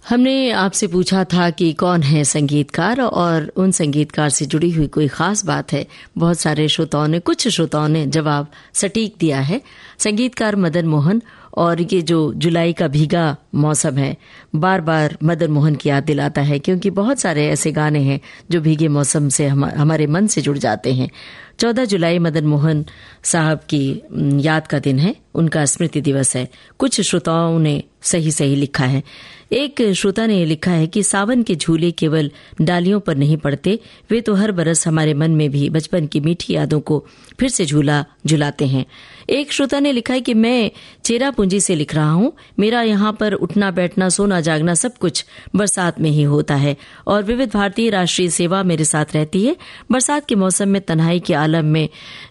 हमने आपसे पूछा था कि कौन है संगीतकार और उन संगीतकार से जुड़ी हुई कोई खास बात है। बहुत सारे कुछ श्रोताओं ने जवाब सटीक दिया है। संगीतकार मदन मोहन, और ये जो जुलाई का भीगा मौसम है बार बार मदन मोहन की याद दिलाता है, क्योंकि बहुत सारे ऐसे गाने हैं जो भीगे मौसम से हमारे मन से जुड़ जाते हैं। 14 जुलाई मदन मोहन साहब की याद का दिन है, उनका स्मृति दिवस है। कुछ श्रोताओं ने सही लिखा है। एक श्रोता ने लिखा है कि सावन के झूले केवल डालियों पर नहीं पड़ते, वे तो हर बरस हमारे मन में भी बचपन की मीठी यादों को फिर से झूला झुलाते हैं। एक श्रोता ने लिखा है कि मैं चेरापूंजी से लिख रहा हूँ, मेरा यहाँ पर उठना बैठना सोना जागना सब कुछ बरसात में ही होता है और विविध भारतीय राष्ट्रीय सेवा मेरे साथ रहती है। बरसात के मौसम में तन्हाई के आलम में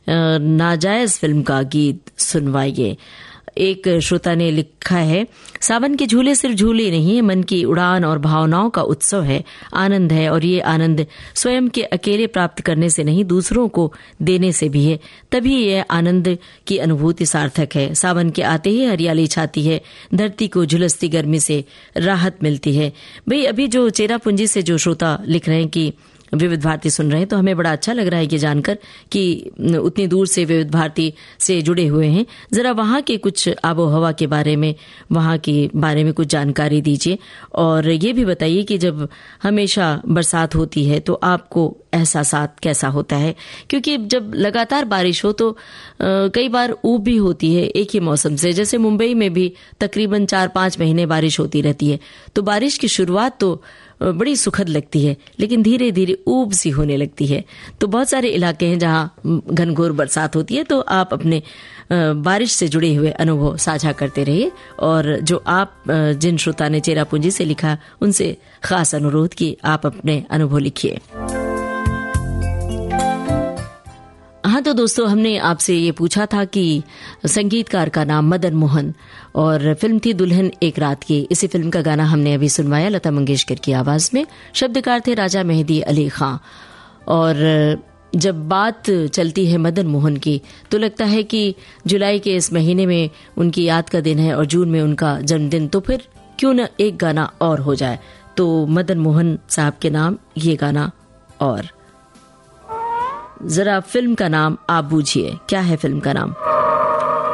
नाजायज फिल्म का गीत सुनवाइए। एक श्रोता ने लिखा है, सावन के झूले सिर्फ झूले नहीं, मन की उड़ान और भावनाओं का उत्सव है, आनंद है, और ये आनंद स्वयं के अकेले प्राप्त करने से नहीं, दूसरों को देने से भी है, तभी यह आनंद की अनुभूति सार्थक है। सावन के आते ही हरियाली छाती है, धरती को झुलसती गर्मी से राहत मिलती है। भाई अभी जो चेरापूंजी से जो श्रोता लिख रहे हैं कि विविध भारती सुन रहे हैं, तो हमें बड़ा अच्छा लग रहा है ये जानकर कि उतनी दूर से विविध भारती से जुड़े हुए हैं। जरा वहाँ के कुछ आबो हवा के बारे में, वहाँ के बारे में कुछ जानकारी दीजिए, और ये भी बताइए कि जब हमेशा बरसात होती है तो आपको एहसासात कैसा होता है, क्योंकि जब लगातार बारिश हो तो कई बार ऊब भी होती है एक ही मौसम से। जैसे मुंबई में भी तकरीबन 4-5 महीने बारिश होती रहती है, तो बारिश की शुरुआत तो बड़ी सुखद लगती है, लेकिन धीरे धीरे ऊब सी होने लगती है। तो बहुत सारे इलाके हैं जहां घनघोर बरसात होती है, तो आप अपने बारिश से जुड़े हुए अनुभव साझा करते रहिए, और जो आप जिन श्रोता ने चेरापूंजी से लिखा उनसे खास अनुरोध कि आप अपने अनुभव लिखिए। हाँ तो दोस्तों, हमने आपसे ये पूछा था कि संगीतकार का नाम मदन मोहन, और फिल्म थी दुल्हन एक रात की। इसी फिल्म का गाना हमने अभी सुनवाया लता मंगेशकर की आवाज में। शब्दकार थे राजा मेहदी अली खां। और जब बात चलती है मदन मोहन की, तो लगता है कि जुलाई के इस महीने में उनकी याद का दिन है और जून में उनका जन्मदिन, तो फिर क्यों न एक गाना और हो जाए। तो मदन मोहन साहब के नाम ये गाना, और जरा फिल्म का नाम आप बूझिए, क्या है फिल्म का नाम।